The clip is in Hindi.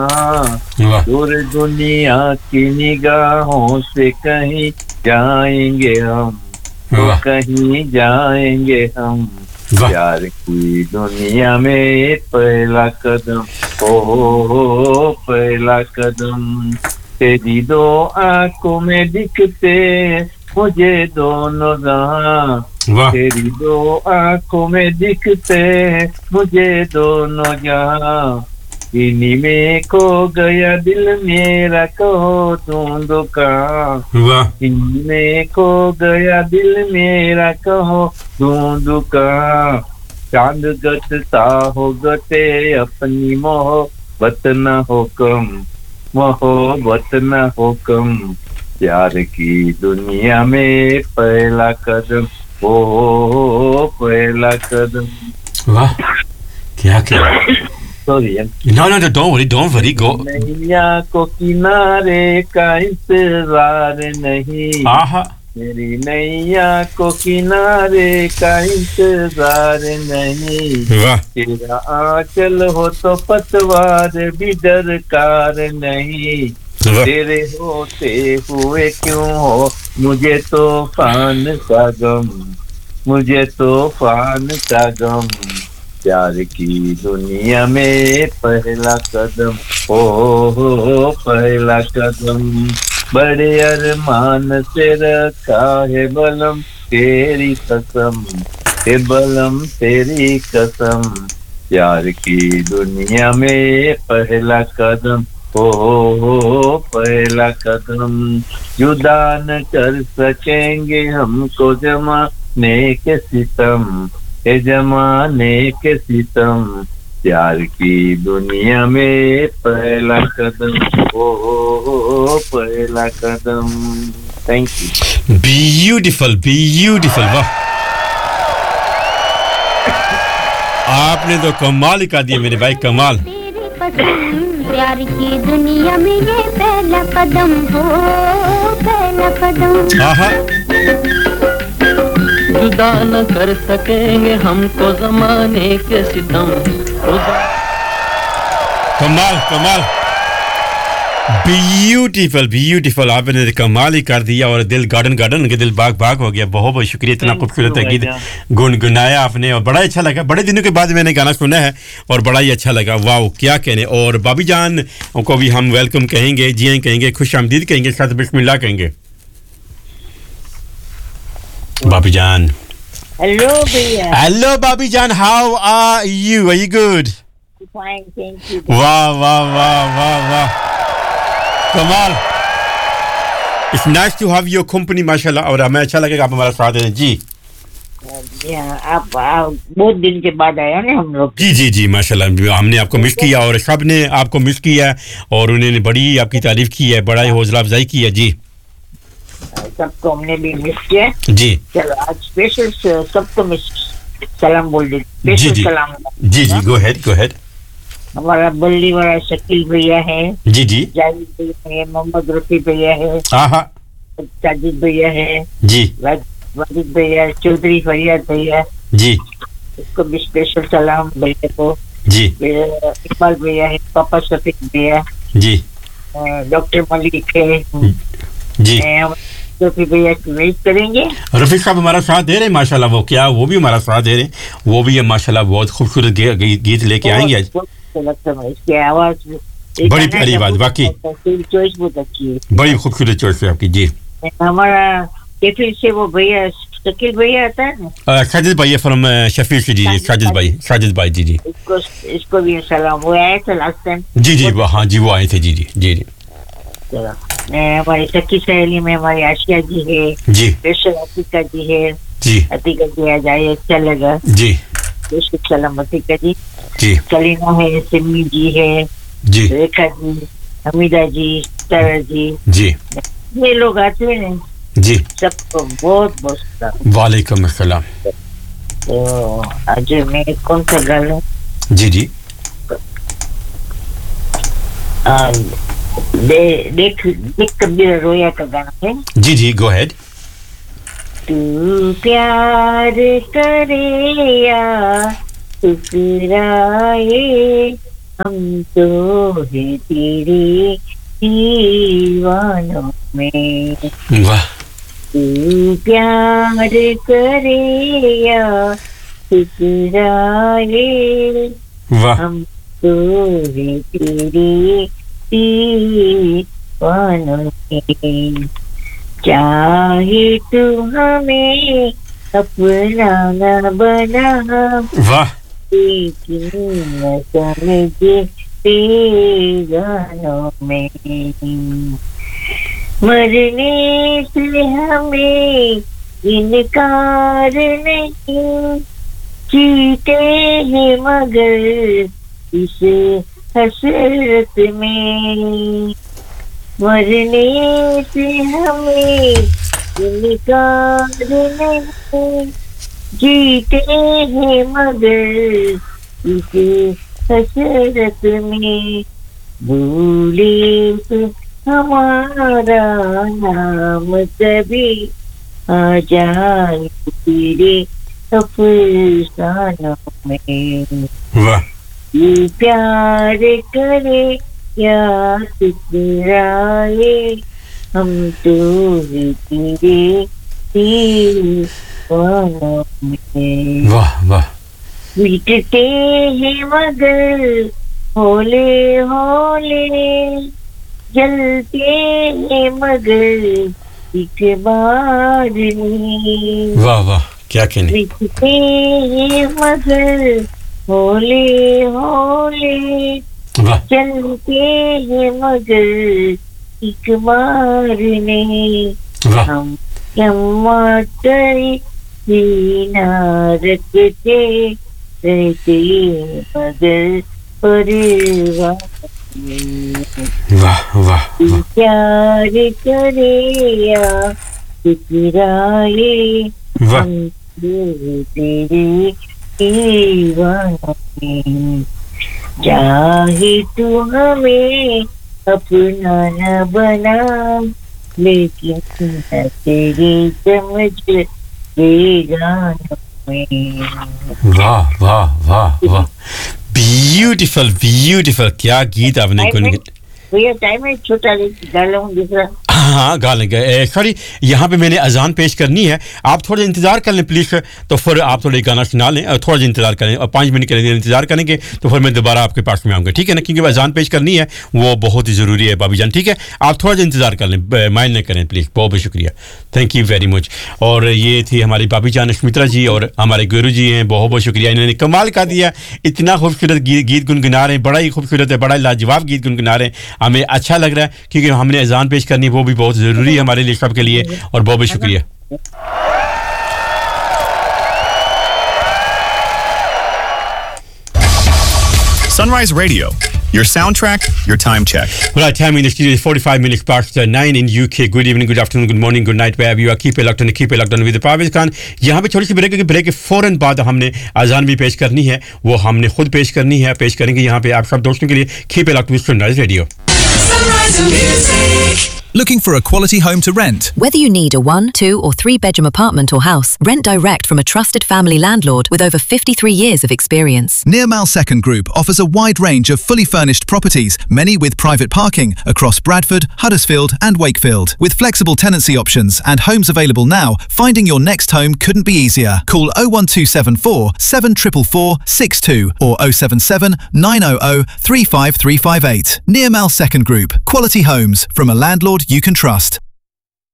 वाह दूर दुनिया की निगाहों से कहीं जाएंगे हम, तो वाह कहीं जाएंगे हम। वाह प्यार की दुनिया में पहला कदम, हो पहला कदम। तेरी दो आंखों में दिखते मुझे दोनों जहां, वाह तेरी दो आंखों में दिखते मुझे दोनों जहां। इन्हीं में खो गया दिल मेरा, कहो ढूंढो कहाँ। वाह इन्हीं में खो गया दिल मेरा, कहो ढूंढो कहाँ। चांद गतता हो गते अपनी मोहब्बत न हो कम, मोहब्बत न हो कम। प्यार की दुनिया में पहला कदम, ओ पहला कदम। वाह क्या क्या sorry, No, no, no, don't worry, go. नैया को किनारे का इंतजार नहीं, आहा मेरी नैया को किनारे का इंतजार नहीं। वाह तेरा आंचल हो तो पतवार भी दरकार नहीं। वाह तेरे होते हुए क्यों हो मुझे तूफान का गम, मुझे तूफान का गम। प्यार की दुनिया में पहला कदम, हो पहला कदम। बड़े अरमान से रखा है बलम तेरी कसम, हे बलम तेरी कसम। प्यार की दुनिया में पहला कदम, हो पहला कदम। जुदा न कर सकेंगे हमको जमाने के सितम, ए जमाने के सितम। प्यार की दुनिया में पहला कदम, ओ पहला कदम। Thank you. ब्यूटीफुल ब्यूटीफुल वाह आपने तो कमाल ही कर दिया मेरे भाई कमाल प्यार की दुनिया में ये पहला कदम हो, पहला कदम। आहा जुदा न कर सकेंगे हमको जमाने के सितम। कमाल कमाल ब्यूटीफुल ब्यूटीफुल आपने तो कमाल ही कर दिया और दिल गार्डन गार्डन के दिल बाग बाग हो गया बहुत बहुत शुक्रिया इतना खूबसूरत गीत गुनगुनाया आपने और बड़ा अच्छा लगा बड़े दिनों के बाद मैंने गाना सुना है और बड़ा ही अच्छा लगा वाओ क्या कहने और भाभी जान को भी हम वेलकम कहेंगे जी कहेंगे खुशामदीद कहेंगे साथ बिस्मिल्लाह कहेंगे भाभी जान हेलो भैया हेलो भाभी जान how are you good fine thank you वाह वाह वाह वाह वाह कमाल it's nice to have your company माशाल्लाह और हमें अच्छा लगेगा आप हमारा साथ दें जी आप बहुत दिन के बाद आया ना हम लोग जी जी जी माशाल्लाह हमने आपको मिस किया और सब ने आपको मिस किया और उन्होंने बड़ी आपकी तारीफ की है बड़ा ही हौसला अफजाई की है जी सबको हमने भी मिस किया जी चलो आज स्पेशल सबको मिस सलाम बोल दे जी स्पेशल जी सलाम जी जी गो हेड हमारा बल्ली वाला शकील भैया है जी जी जाहिद भैया है मोहम्मद रफी भैया है आहा साजिद भैया है जी वाजिद भैया चौधरी फरियाद भैया जी इसको भी स्पेशल सलाम भैया को जी इकबाल भैया है पापा शफीक भैया जी डॉक्टर मलिक है जी रफी भैया की वेट करेंगे रफीक साहब हमारा साथ दे रहे हैं माशाल्लाह वो क्या वो भी हमारा साथ दे रहे हैं वो भी है माशाल्लाह बहुत खूबसूरत गीत लेके आएंगे आज लगता है इसकी आवाज बड़ी प्यारी आवाज वाकई चॉइस बहुत अच्छी है बड़ी खूबसूरत चॉइस है आपकी जी हमारा कैफिल से वो भैया शकील भैया आता है ना साजिद भाई फ्रॉम शफीक से जी साजिद भाई जी जी इसको भी सलाम वो आए थे लास्ट टाइम जी जी वो हाँ जी वो आए थे जी जी जी जी चलो हमारी सखी सहेली में हमारी आशिया जी है जी स्पेशल अतिका जी है जी अतिका जी आ जाए अच्छा लगा जी स्पेशल सलाम अतिका जी जी कलीना है सिमी जी है जी रेखा जी हमीदा जी तारा जी जी ये लोग आते हैं जी सबको बहुत बहुत सलाम वालेकुम अस्सलाम तो आज मैं कौन सा गाना जी जी देख कबीर रोया का गाना है जी जी गो हेड तू प्यार करे या ठुकराए हम तो है तेरे दीवानों में वाह तू प्यार करे या ठुकराए वाह हम तो है तेरे दीवानों में चाहे तू हमें अपना न बना वाह लेकिन न समझे बेगानों में मरने से हमें इनकार नहीं जीते हैं मगर इस हसरत में मरने से हमें इनकार नहीं जीते हैं मगर इस हसरत में भूले तो हमारा नाम कभी आ जाए तेरे अफसानों में वाह ये प्यार करे या ठुकराए हम तो है तेरे दीवानों में वाह वाह मिटते हैं मगर होले होले जलते हैं मगर एक बार नहीं वाह वाह क्या कहने मिटते हैं मगर होले होले वाह चलते हैं मगर एक बार नहीं वाह हम टमाटर सीना रखते रहते मगर परिवार में वाह वाह वाह प्यार करे या ठुकराए वाह हम तेरे दीवानों में चाहे तू हमें अपना न बना लेकिन न तेरी समझ बेगानों में वाह वाह वाह वाह ब्यूटीफुल ब्यूटीफुल क्या गीत आपने भैया टाइम है छोटा डाला हूँ दूसरा हाँ गा लेंगे सॉरी यहाँ पे मैंने अजान पेश करनी है आप थोड़ा इंतज़ार कर लें प्लीज़ तो फिर आप थोड़ा गाना सुना लें और थोड़ा इंतज़ार करें और 5 मिनट के लिए इंतज़ार करेंगे तो फिर मैं दोबारा आपके पास में आऊँगा ठीक है ना क्योंकि अजान पेश करनी है वो बहुत ही ज़रूरी है भाभी जान ठीक है आप थोड़ा इंतज़ार कर लें माइंड न करें प्लीज़ बहुत बहुत शुक्रिया थैंक यू वेरी मच और ये थी हमारी भाभी जान सुमित्रा जी और हमारे गुरु जी हैं बहुत बहुत शुक्रिया इन्होंने कमाल कर दिया इतना खूबसूरत गीत गुनगुना रहे हैं बड़ा ही खूबसूरत है बड़ा लाजवाब गीत गुनगुना रहे हैं हमें अच्छा लग रहा है क्योंकि हमने अजान पेश करनी है वो भी बहुत ज़रूरी है हमारे लिए सबके लिए और बहुत बहुत शुक्रिया Sunrise Radio, your soundtrack, your time check. Right, time in the studio is 45 minutes past 9 in UK. Good evening, good afternoon, good morning, good night, wherever you are. Keep it locked on with the Parvez Khan. यहाँ पे छोटी सी ब्रेक है ब्रेक के फौरन बाद हमने अजान भी पेश करनी है वो हमने खुद पेश करनी है पेश करेंगे यहाँ पे आप सब दोस्तों के लिए Keep it locked with Sunrise Radio. Looking for a quality home to rent? Whether you need a 1, 2 or 3 bedroom apartment or house, rent direct from a trusted family landlord with over 53 years of experience. Nearmal Second Group offers a wide range of fully furnished properties, many with private parking, across Bradford, Huddersfield and Wakefield. With flexible tenancy options and homes available now, finding your next home couldn't be easier. Call 01274 7444 62 or 077 900 35358. Nearmal Second Group. Quality homes from a landlord you can trust.